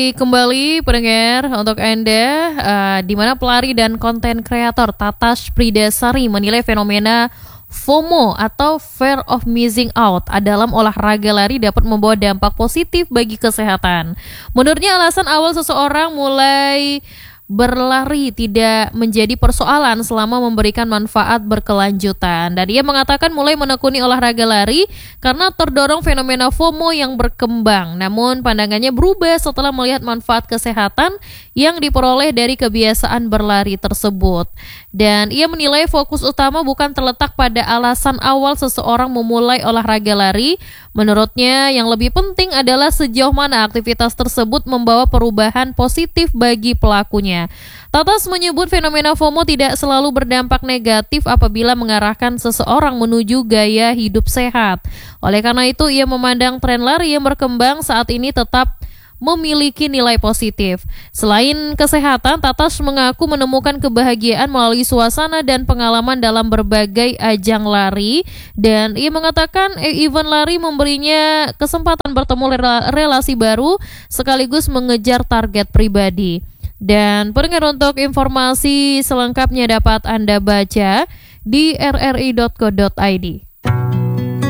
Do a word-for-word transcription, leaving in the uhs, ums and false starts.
Kembali pendengar untuk Anda, uh, di mana pelari dan konten kreator Tatas Pridasari menilai fenomena FOMO atau Fear of Missing Out dalam olahraga lari dapat membawa dampak positif bagi kesehatan. Menurutnya alasan awal seseorang mulai berlari tidak menjadi persoalan selama memberikan manfaat berkelanjutan. Dan dia mengatakan mulai menekuni olahraga lari karena terdorong fenomena FOMO yang berkembang. Namun pandangannya berubah setelah melihat manfaat kesehatan yang diperoleh dari kebiasaan berlari tersebut. Dan ia menilai fokus utama bukan terletak pada alasan awal seseorang memulai olahraga lari. Menurutnya yang lebih penting adalah sejauh mana aktivitas tersebut membawa perubahan positif bagi pelakunya. Tatas menyebut fenomena FOMO tidak selalu berdampak negatif apabila mengarahkan seseorang menuju gaya hidup sehat. Oleh karena itu, ia memandang tren lari yang berkembang saat ini tetap memiliki nilai positif. Selain kesehatan, Tatas mengaku menemukan kebahagiaan melalui suasana dan pengalaman dalam berbagai ajang lari. Dan ia mengatakan event lari memberinya kesempatan bertemu relasi baru sekaligus mengejar target pribadi. Dan pendengar, untuk informasi selengkapnya dapat Anda baca di r r i dot co dot i d.